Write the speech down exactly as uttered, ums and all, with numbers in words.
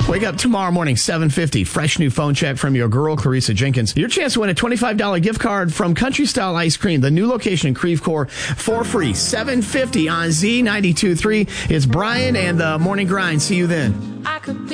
Wake up tomorrow morning, seven fifty. Fresh new phone check from your girl, Clarissa Jenkins. Your chance to win a twenty-five dollars gift card from Country Style Ice Cream, the new location in Creve Coeur, for free. seven fifty on Z ninety-two point three. It's Brian and the Morning Grind. See you then. I could be